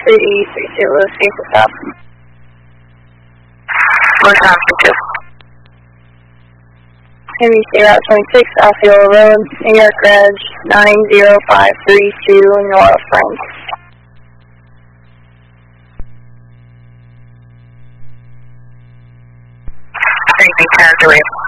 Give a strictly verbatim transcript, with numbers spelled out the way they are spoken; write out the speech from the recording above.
three three zero, safe to stop. One time, two. Heavy State Route twenty-six, Osceola Road, New York Reg nine zero five three two, North Front. Three, ten, three.